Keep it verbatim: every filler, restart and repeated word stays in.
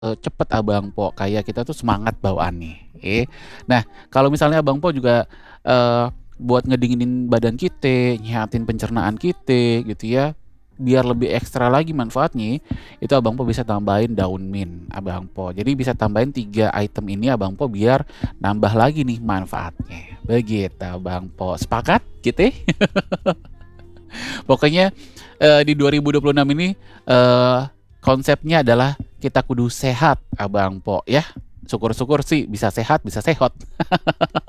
Eee, cepet Abang Po, kayak kita tuh semangat bawaannya, ye. Nah, kalau misalnya Abang Po juga, eee, buat ngedinginin badan kite, nyehatin pencernaan kite, gitu ya, biar lebih ekstra lagi manfaatnya, itu Abang Po bisa tambahin daun mint, Abang Po. Jadi bisa tambahin tiga item ini Abang Po biar nambah lagi nih manfaatnya, begitu Abang Po. Sepakat kite? Pokoknya, eee, di dua ribu dua puluh enam ini, eee, konsepnya adalah kita kudu sehat Abang Po, yah. Syukur-syukur sih bisa sehat, bisa sehot.